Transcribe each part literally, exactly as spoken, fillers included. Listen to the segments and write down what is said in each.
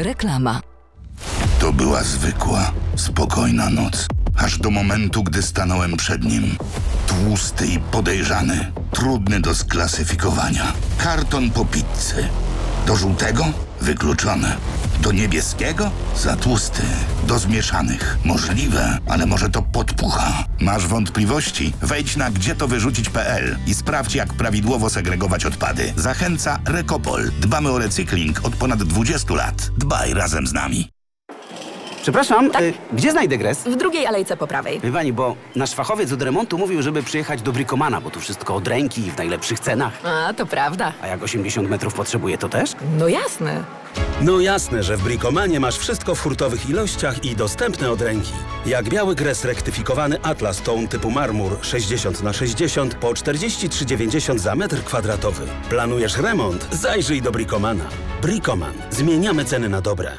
Reklama. To była zwykła, spokojna noc. Aż do momentu, gdy stanąłem przed nim. Tłusty i podejrzany. Trudny do sklasyfikowania. Karton po pizzy. Do żółtego? Wykluczone. Do niebieskiego? Za tłusty. Do zmieszanych? Możliwe, ale może to podpucha. Masz wątpliwości? Wejdź na gdzie to wyrzucić kropka pe el i sprawdź, jak prawidłowo segregować odpady. Zachęca Recopol. Dbamy o recykling od ponad dwudziestu lat. Dbaj razem z nami. Przepraszam, tak? y, gdzie znajdę gres? W drugiej alejce po prawej. Wie pani, bo nasz fachowiec od remontu mówił, żeby przyjechać do Bricomana, bo tu wszystko od ręki i w najlepszych cenach. A, to prawda. A jak osiemdziesiąt metrów potrzebuje, to też? No jasne. No jasne, że w Bricomanie masz wszystko w hurtowych ilościach i dostępne od ręki. Jak biały gres rektyfikowany Atlas Stone typu marmur sześćdziesiąt na sześćdziesiąt po czterdzieści trzy dziewięćdziesiąt za metr kwadratowy. Planujesz remont? Zajrzyj do Bricomana. Bricoman. Zmieniamy ceny na dobre.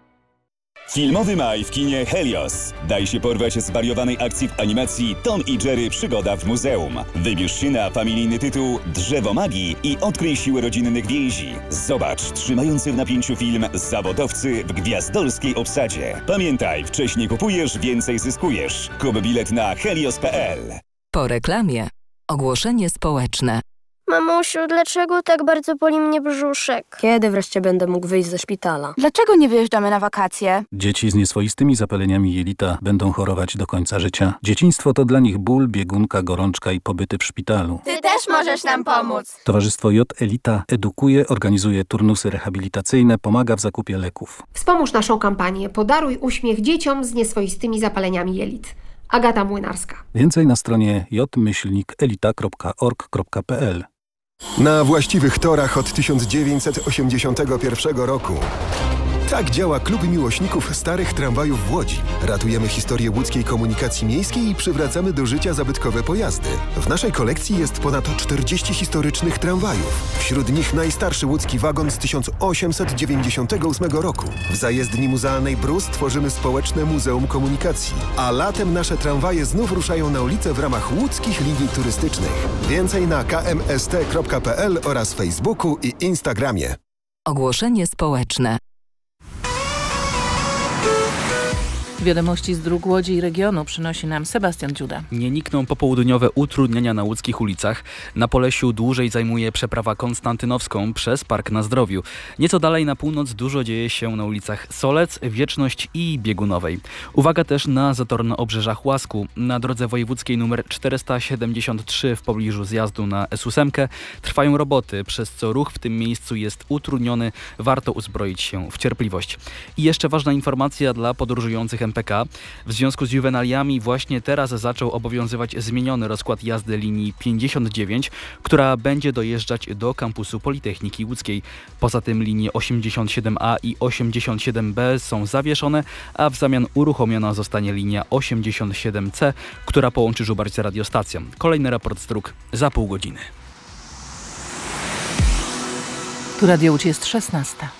Filmowy maj w kinie Helios. Daj się porwać zwariowanej akcji w animacji Tom i Jerry Przygoda w muzeum. Wybierz się na familijny tytuł Drzewo Magii i odkryj siłę rodzinnych więzi. Zobacz trzymający w napięciu film Zawodowcy w gwiazdorskiej obsadzie. Pamiętaj, wcześniej kupujesz, więcej zyskujesz. Kup bilet na helios kropka pe el. Po reklamie. Ogłoszenie społeczne. Mamusiu, dlaczego tak bardzo boli mnie brzuszek? Kiedy wreszcie będę mógł wyjść ze szpitala? Dlaczego nie wyjeżdżamy na wakacje? Dzieci z nieswoistymi zapaleniami jelita będą chorować do końca życia. Dzieciństwo to dla nich ból, biegunka, gorączka i pobyty w szpitalu. Ty też możesz nam pomóc. Towarzystwo J Elita edukuje, organizuje turnusy rehabilitacyjne, pomaga w zakupie leków. Wspomóż naszą kampanię Podaruj uśmiech dzieciom z nieswoistymi zapaleniami jelit. Agata Młynarska. Więcej na stronie j myślnik elita kropka org kropka pe el. Na właściwych torach od tysiąc dziewięćset osiemdziesiątego pierwszego roku. Tak działa Klub Miłośników Starych Tramwajów w Łodzi. Ratujemy historię łódzkiej komunikacji miejskiej i przywracamy do życia zabytkowe pojazdy. W naszej kolekcji jest ponad czterdzieści historycznych tramwajów. Wśród nich najstarszy łódzki wagon z tysiąc osiemset dziewięćdziesiątego ósmego roku. W zajezdni muzealnej Brus tworzymy społeczne Muzeum Komunikacji. A latem nasze tramwaje znów ruszają na ulicę w ramach łódzkich linii turystycznych. Więcej na k m s t kropka pe el oraz Facebooku i Instagramie. Ogłoszenie społeczne. Wiadomości z dróg Łodzi i regionu przynosi nam Sebastian Dziuda. Nie nikną popołudniowe utrudnienia na łódzkich ulicach. Na Polesiu dłużej zajmuje przeprawa konstantynowską przez Park na Zdrowiu. Nieco dalej na północ dużo dzieje się na ulicach Solec, Wieczność i Biegunowej. Uwaga też na Zatorno-Obrzeżach Łasku. Na drodze wojewódzkiej nr czterysta siedemdziesiąt trzy w pobliżu zjazdu na S osiem trwają roboty, przez co ruch w tym miejscu jest utrudniony. Warto uzbroić się w cierpliwość. I jeszcze ważna informacja dla podróżujących M P K. W związku z juwenaliami właśnie teraz zaczął obowiązywać zmieniony rozkład jazdy linii pięćdziesiąt dziewięć, która będzie dojeżdżać do kampusu Politechniki Łódzkiej. Poza tym linie osiemdziesiąt siedem A i osiemdziesiąt siedem B są zawieszone, a w zamian uruchomiona zostanie linia osiemdziesiąt siedem C, która połączy Żubarć z radiostacją. Kolejny raport z dróg za pół godziny. Tu Radio Łódź jest szesnasta.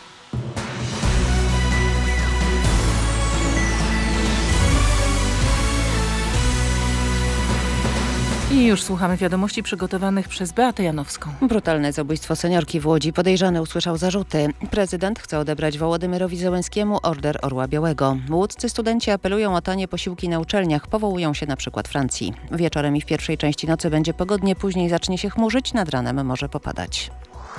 I już słuchamy wiadomości przygotowanych przez Beatę Janowską. Brutalne zabójstwo seniorki w Łodzi. Podejrzany usłyszał zarzuty. Prezydent chce odebrać Wołodymyrowi Zełenskiemu Order Orła Białego. Łódzcy studenci apelują o tanie posiłki na uczelniach. Powołują się na przykład Francji. Wieczorem i w pierwszej części nocy będzie pogodnie, później zacznie się chmurzyć, nad ranem może popadać.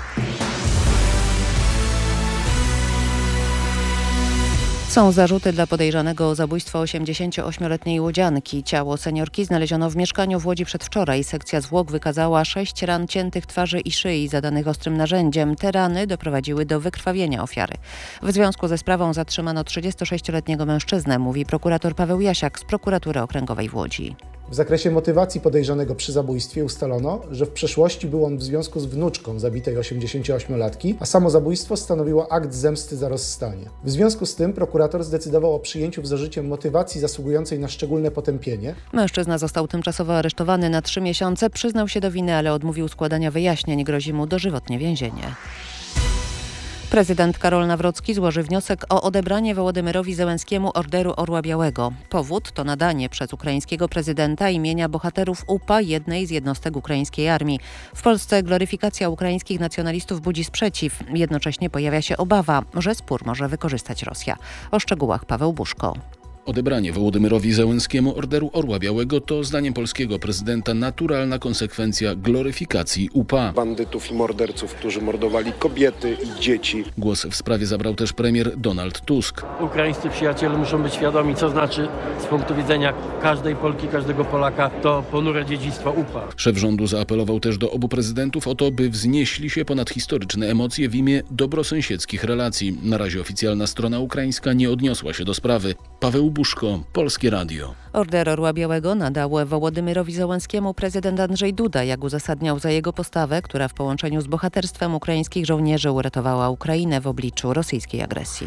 Są zarzuty dla podejrzanego o zabójstwo osiemdziesięcioośmioletniej łodzianki. Ciało seniorki znaleziono w mieszkaniu w Łodzi przedwczoraj. Sekcja zwłok wykazała sześć ran ciętych twarzy i szyi zadanych ostrym narzędziem. Te rany doprowadziły do wykrwawienia ofiary. W związku ze sprawą zatrzymano trzydziestosześcioletniego mężczyznę, mówi prokurator Paweł Jasiak z Prokuratury Okręgowej w Łodzi. W zakresie motywacji podejrzanego przy zabójstwie ustalono, że w przeszłości był on w związku z wnuczką zabitej osiemdziesięcioośmiolatki, a samo zabójstwo stanowiło akt zemsty za rozstanie. W związku z tym prokurator zdecydował o przyjęciu w zarzucie motywacji zasługującej na szczególne potępienie. Mężczyzna został tymczasowo aresztowany na trzy miesiące, przyznał się do winy, ale odmówił składania wyjaśnień. Grozi mu dożywotnie więzienie. Prezydent Karol Nawrocki złoży wniosek o odebranie Wołodymyrowi Zełenskiemu Orderu Orła Białego. Powód to nadanie przez ukraińskiego prezydenta imienia bohaterów U P A jednej z jednostek ukraińskiej armii. W Polsce gloryfikacja ukraińskich nacjonalistów budzi sprzeciw. Jednocześnie pojawia się obawa, że spór może wykorzystać Rosja. O szczegółach Paweł Buszko. Odebranie Wołodymyrowi Zełenskiemu Orderu Orła Białego to zdaniem polskiego prezydenta naturalna konsekwencja gloryfikacji U P A. Bandytów i morderców, którzy mordowali kobiety i dzieci. Głos w sprawie zabrał też premier Donald Tusk. Ukraińscy przyjaciele muszą być świadomi, co znaczy z punktu widzenia każdej Polki, każdego Polaka to ponure dziedzictwo U P A. Szef rządu zaapelował też do obu prezydentów o to, by wznieśli się ponad historyczne emocje w imię dobrosąsiedzkich relacji. Na razie oficjalna strona ukraińska nie odniosła się do sprawy. Paweł Buszko, Polskie Radio. Order Orła Białego nadał Wołodymyrowi Zełenskiemu prezydent Andrzej Duda, jak uzasadniał za jego postawę, która w połączeniu z bohaterstwem ukraińskich żołnierzy uratowała Ukrainę w obliczu rosyjskiej agresji.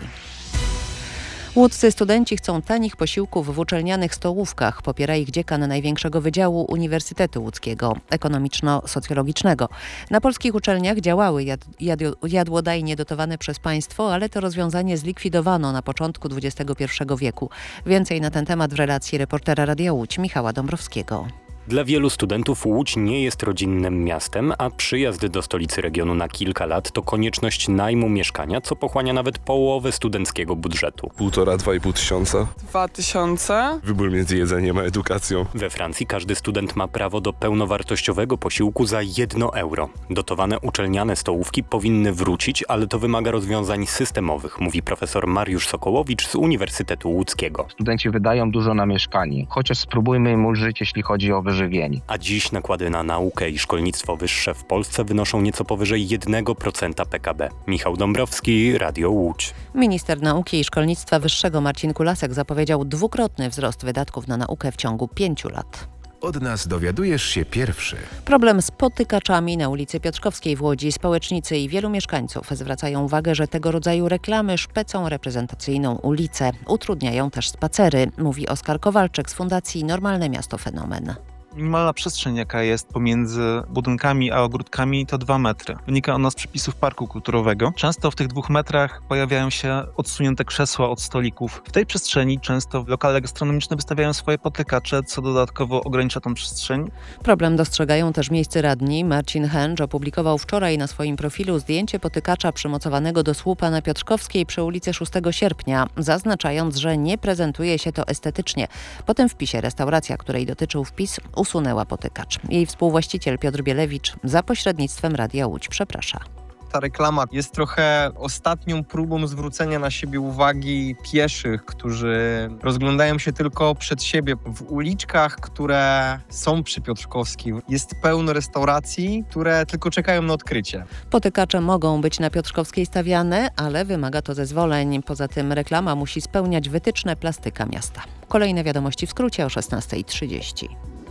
Łódzcy studenci chcą tanich posiłków w uczelnianych stołówkach. Popiera ich dziekan największego wydziału Uniwersytetu Łódzkiego, ekonomiczno-socjologicznego. Na polskich uczelniach działały jad, jad, jadłodajnie dotowane przez państwo, ale to rozwiązanie zlikwidowano na początku dwudziestego pierwszego wieku. Więcej na ten temat w relacji reportera Radia Łódź Michała Dąbrowskiego. Dla wielu studentów Łódź nie jest rodzinnym miastem, a przyjazd do stolicy regionu na kilka lat to konieczność najmu mieszkania, co pochłania nawet połowę studenckiego budżetu. Półtora, dwa i pół tysiąca. Dwa tysiące. Wybór między jedzeniem a edukacją. We Francji każdy student ma prawo do pełnowartościowego posiłku za jedno euro. Dotowane uczelniane stołówki powinny wrócić, ale to wymaga rozwiązań systemowych, mówi profesor Mariusz Sokołowicz z Uniwersytetu Łódzkiego. Studenci wydają dużo na mieszkanie, chociaż spróbujmy im ulżyć, jeśli chodzi o żywieni. A dziś nakłady na naukę i szkolnictwo wyższe w Polsce wynoszą nieco powyżej jednego procenta P K B. Michał Dąbrowski, Radio Łódź. Minister nauki i szkolnictwa wyższego Marcin Kulasek zapowiedział dwukrotny wzrost wydatków na naukę w ciągu pięciu lat. Od nas dowiadujesz się pierwszy. Problem z potykaczami na ulicy Piotrkowskiej w Łodzi. Społecznicy i wielu mieszkańców zwracają uwagę, że tego rodzaju reklamy szpecą reprezentacyjną ulicę. Utrudniają też spacery, mówi Oskar Kowalczyk z Fundacji Normalne Miasto Fenomen. Minimalna przestrzeń, jaka jest pomiędzy budynkami a ogródkami, to dwa metry. Wynika ona z przepisów parku kulturowego. Często w tych dwóch metrach pojawiają się odsunięte krzesła od stolików. W tej przestrzeni często lokale gastronomiczne wystawiają swoje potykacze, co dodatkowo ogranicza tą przestrzeń. Problem dostrzegają też miejscy radni. Marcin Hęcz opublikował wczoraj na swoim profilu zdjęcie potykacza przymocowanego do słupa na Piotrkowskiej przy ulicy szóstego sierpnia, zaznaczając, że nie prezentuje się to estetycznie. Po tym wpisie restauracja, której dotyczył wpis, usunęła potykacz. Jej współwłaściciel Piotr Bielewicz za pośrednictwem Radia Łódź przeprasza. Ta reklama jest trochę ostatnią próbą zwrócenia na siebie uwagi pieszych, którzy rozglądają się tylko przed siebie. W uliczkach, które są przy Piotrkowskiej, jest pełno restauracji, które tylko czekają na odkrycie. Potykacze mogą być na Piotrkowskiej stawiane, ale wymaga to zezwoleń. Poza tym reklama musi spełniać wytyczne plastyka miasta. Kolejne wiadomości w skrócie o szesnasta trzydzieści.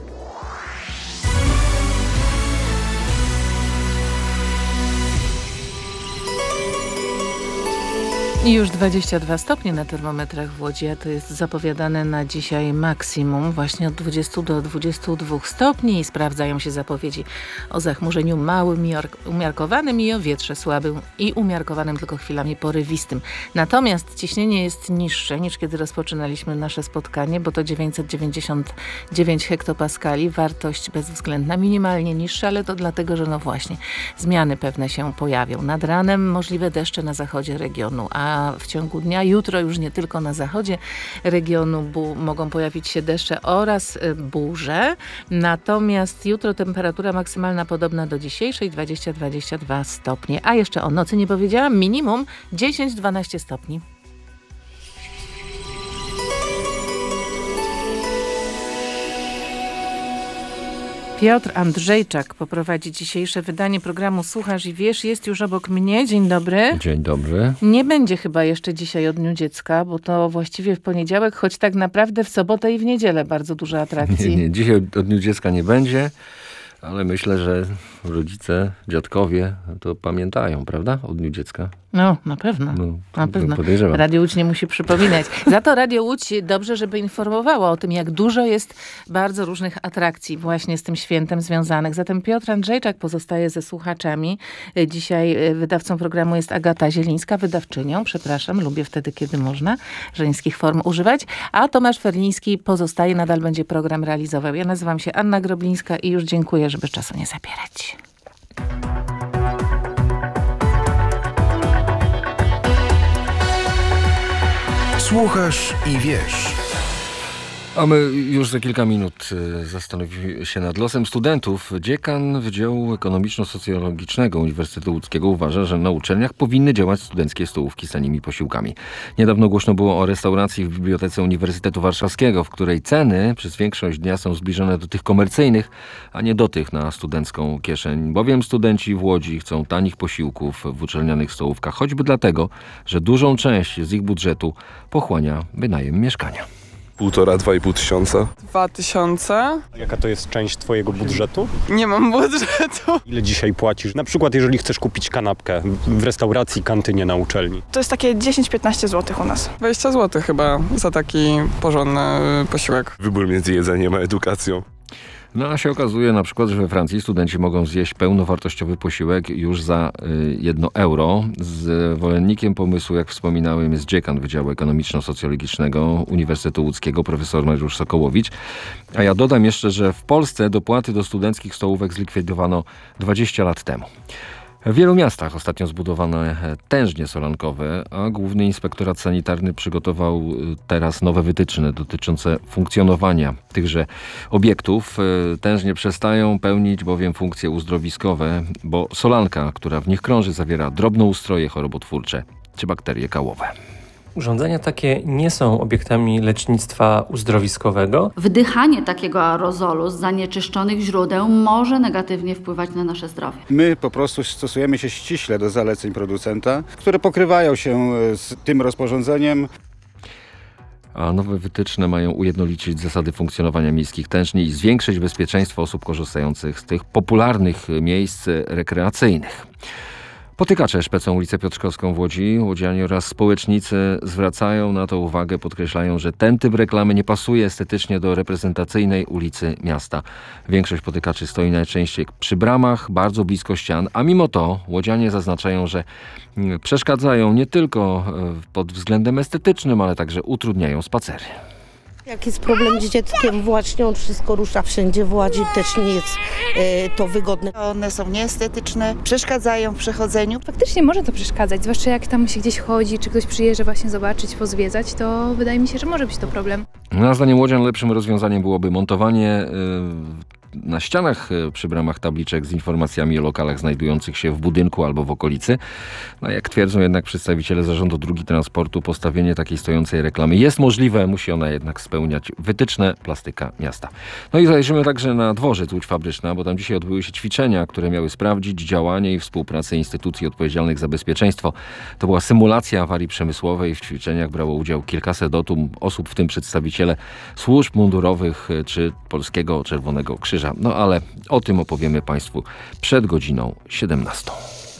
I już dwadzieścia dwa stopnie na termometrach w Łodzi, a to jest zapowiadane na dzisiaj maksimum właśnie od dwudziestu do dwudziestu dwóch stopni i sprawdzają się zapowiedzi o zachmurzeniu małym i umiarkowanym i o wietrze słabym i umiarkowanym, tylko chwilami porywistym. Natomiast ciśnienie jest niższe niż kiedy rozpoczynaliśmy nasze spotkanie, bo to dziewięćset dziewięćdziesiąt dziewięć hektopaskali, wartość bezwzględna, minimalnie niższa, ale to dlatego, że no właśnie zmiany pewne się pojawią. Nad ranem możliwe deszcze na zachodzie regionu, a A w ciągu dnia, jutro już nie tylko na zachodzie regionu bu- mogą pojawić się deszcze oraz y, burze. Natomiast jutro temperatura maksymalna podobna do dzisiejszej, dwadzieścia do dwudziestu dwóch stopni. A jeszcze o nocy nie powiedziałam, minimum dziesięć do dwunastu stopni. Piotr Andrzejczak poprowadzi dzisiejsze wydanie programu Słuchasz i Wiesz. Jest już obok mnie. Dzień dobry. Dzień dobry. Nie będzie chyba jeszcze dzisiaj o Dniu Dziecka, bo to właściwie w poniedziałek, choć tak naprawdę w sobotę i w niedzielę bardzo dużo atrakcji. Nie, nie. Dzisiaj o Dniu Dziecka nie będzie. Ale myślę, że rodzice, dziadkowie to pamiętają, prawda? O Dniu Dziecka. No, na pewno. No, na pewno. Podejrzewam. Radio Łódź nie musi przypominać. Za to Radio Łódź dobrze, żeby informowało o tym, jak dużo jest bardzo różnych atrakcji właśnie z tym świętem związanych. Zatem Piotr Andrzejczak pozostaje ze słuchaczami. Dzisiaj wydawcą programu jest Agata Zielińska, wydawczynią. Przepraszam, lubię wtedy, kiedy można żeńskich form używać. A Tomasz Ferliński pozostaje, nadal będzie program realizował. Ja nazywam się Anna Groblińska i już dziękuję, żeby czasu nie zabierać. Słuchasz i wiesz. A my już za kilka minut zastanowimy się nad losem studentów. Dziekan Wydziału Ekonomiczno-Socjologicznego Uniwersytetu Łódzkiego uważa, że na uczelniach powinny działać studenckie stołówki z tanimi posiłkami. Niedawno głośno było o restauracji w Bibliotece Uniwersytetu Warszawskiego, w której ceny przez większość dnia są zbliżone do tych komercyjnych, a nie do tych na studencką kieszeń. Bowiem studenci w Łodzi chcą tanich posiłków w uczelnianych stołówkach, choćby dlatego, że dużą część z ich budżetu pochłania wynajem mieszkania. Półtora, dwa i pół tysiąca. Dwa tysiące. Jaka to jest część twojego budżetu? Nie mam budżetu. Ile dzisiaj płacisz? Na przykład jeżeli chcesz kupić kanapkę w restauracji, kantynie na uczelni. To jest takie dziesięć do piętnastu złotych u nas. dwadzieścia złotych chyba za taki porządny posiłek. Wybór między jedzeniem a edukacją. No a się okazuje na przykład, że we Francji studenci mogą zjeść pełnowartościowy posiłek już za jedno euro. Zwolennikiem pomysłu, jak wspominałem, jest dziekan Wydziału Ekonomiczno-Socjologicznego Uniwersytetu Łódzkiego, profesor Mariusz Sokołowicz. A ja dodam jeszcze, że w Polsce dopłaty do studenckich stołówek zlikwidowano dwadzieścia lat temu. W wielu miastach ostatnio zbudowano tężnie solankowe, a Główny Inspektorat Sanitarny przygotował teraz nowe wytyczne dotyczące funkcjonowania tychże obiektów. Tężnie przestają pełnić bowiem funkcje uzdrowiskowe, bo solanka, która w nich krąży, zawiera drobnoustroje chorobotwórcze czy bakterie kałowe. Urządzenia takie nie są obiektami lecznictwa uzdrowiskowego. Wdychanie takiego aerozolu z zanieczyszczonych źródeł może negatywnie wpływać na nasze zdrowie. My po prostu stosujemy się ściśle do zaleceń producenta, które pokrywają się z tym rozporządzeniem. A nowe wytyczne mają ujednolicić zasady funkcjonowania miejskich tężni i zwiększyć bezpieczeństwo osób korzystających z tych popularnych miejsc rekreacyjnych. Potykacze szpecą ulicę Piotrkowską w Łodzi. Łodzianie oraz społecznicy zwracają na to uwagę, podkreślają, że ten typ reklamy nie pasuje estetycznie do reprezentacyjnej ulicy miasta. Większość potykaczy stoi najczęściej przy bramach, bardzo blisko ścian, a mimo to łodzianie zaznaczają, że przeszkadzają nie tylko pod względem estetycznym, ale także utrudniają spacery. Jak jest problem z dzieckiem, właśnie on wszystko rusza wszędzie w Łodzi, też nie jest e, to wygodne. One są nieestetyczne, przeszkadzają w przechodzeniu. Faktycznie może to przeszkadzać, zwłaszcza jak tam się gdzieś chodzi, czy ktoś przyjeżdża właśnie zobaczyć, pozwiedzać, to wydaje mi się, że może być to problem. Na zdaniem łodzian lepszym rozwiązaniem byłoby montowanie yy, na ścianach przy bramach tabliczek z informacjami o lokalach znajdujących się w budynku albo w okolicy. No jak twierdzą jednak przedstawiciele Zarządu Dróg Transportu, postawienie takiej stojącej reklamy jest możliwe, musi ona jednak spełniać wytyczne Plastyka Miasta. No i zajrzymy także na dworzec Łódź Fabryczna, bo tam dzisiaj odbyły się ćwiczenia, które miały sprawdzić działanie i współpracę instytucji odpowiedzialnych za bezpieczeństwo. To była symulacja awarii przemysłowej. W ćwiczeniach brało udział kilkaset osób, w tym przedstawiciele służb mundurowych czy Polskiego Czerwonego Krzyża. No ale o tym opowiemy Państwu przed godziną siedemnastą.